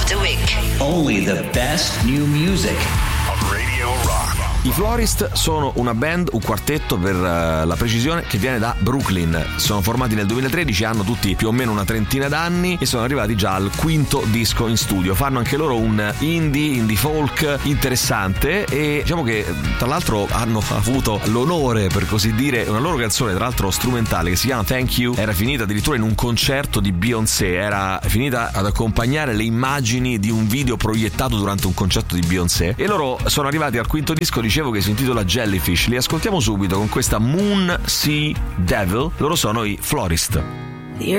the week. Only the best new music. Radio Rock. I Florist sono una band, un quartetto per la precisione, che viene da Brooklyn. Sono formati nel 2013, hanno tutti più o meno una trentina d'anni e sono arrivati già al quinto disco in studio. Fanno anche loro un indie folk interessante e diciamo che tra l'altro hanno avuto l'onore, per così dire, una loro canzone tra l'altro strumentale che si chiama Thank You, era finita addirittura in un concerto di Beyoncé, era finita ad accompagnare le immagini di un video proiettato durante un concerto di Beyoncé, e loro sono arrivati al quinto disco, dicevo, che si intitola Jellyfish. Li ascoltiamo subito con questa Moon Sea Devil. Loro sono i Florist.